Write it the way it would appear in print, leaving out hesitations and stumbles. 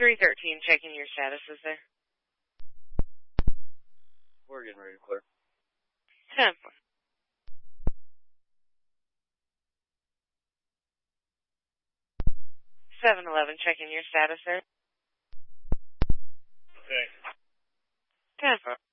313, checking your statuses there. We're getting ready to clear. 10-4. 711, checking your status there. Okay. 10-4.